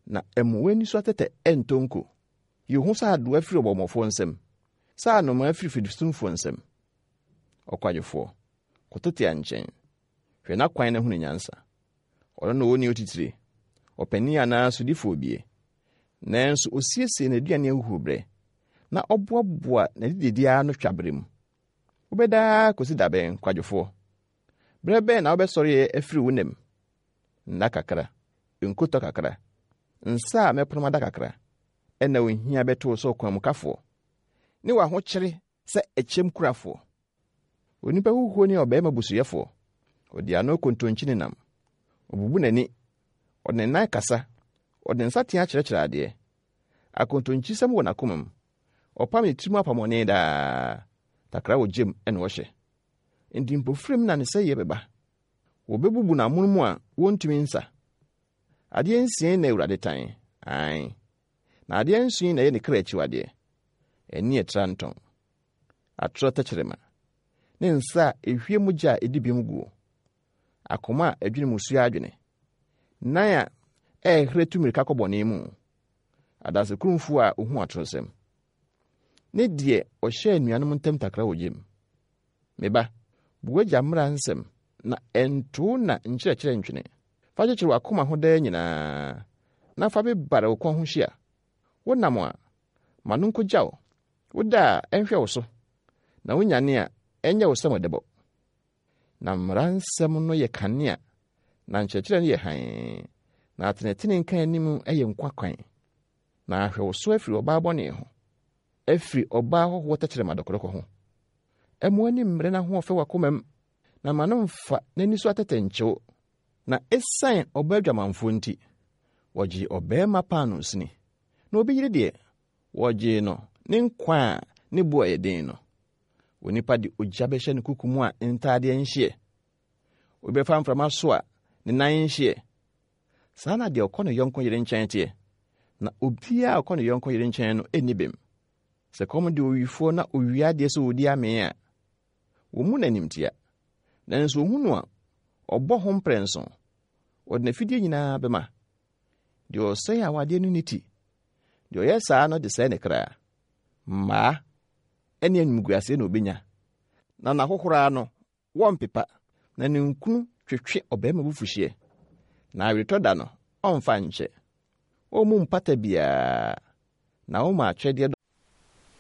na emuweni so atete entonko yehu sa ado afiri obomofo nsem sa no ma afiri fidisumfo nsem okwadwefo kotete anchen hwe na kwan na hunu nyansa ono no woni otitire opani ana sodifo bie nanso osiesie na aduane ahuhubre na oboaboa na dididia no twabrem ubeda kosi daben kwadwefo brebe na obesori afiri wonem na kakra nkoto kakra nsa meproma da kakra ena ohia beto so kwamukafo ni wa ho kyere se echem kurafo onipa huhuo ni obema busuyefo odi ano kontonchini nam obubu nani odne kasa odne nsatia kyerɛkyerɛ ade akontonchi sam wona komam opam ni trimu apamone da takra wogem ene wo hye ndi mpofrem na ne sɛ yebeba wobebubu na munmu a wontumi nsa ade nsien na Awurade tan ai na ade nsien na ye ne kra akyiwade eni etranton atrota kyerema ne nsa ehwie mugya edibim guo akoma adwene musu adwene naya ehretu mirika kobone mu adase kurumfu a ohu atrosem ne die ohye anuanom ntem takra wogem meba buwaja mra nsem na ento na nkyerɛkyerɛ ntwene fa kyerɛ akoma ho da nyina na fa be bare wo kon ho hia wonam a manunko gyaw woda enhwɛ wo so na wonyane a enye wo samodebo na mra nsem no ye kanea na nkyerɛkyerɛ no ye han na atenetene nkan anim eye nkwakwan na ahwɛ wo so afiri oba bɔne ho afiri oba ho wotakyerɛ madokoroko ho emuani mre na ho ofe wakomam na manomfa nani so atetenchewo na esan oba adwamanfo nti wogi obema panu sini na obi yire de wogi no ne nkwa ne bo ayeden no onipa di ojabehye ne kukumu a ntade nhye obefa mframa so a ne nan nhye sana de okono yonko yire nkyɛn tie na obia okono yonko yire nkyɛn no enibem se kom de owifo na owia de so odi ame a wo mu nanimtia nanso hunu a obɔ ho mprenso odna fidie nyina bema de osɛ awade no niti de oyesa no de sɛ ne kra ma ene animguase na obenya na nahohora no wompepa na ne nkunu twetwe obema bufuhye na aweto da no omfa nche o mu mpata bia na o ma atwede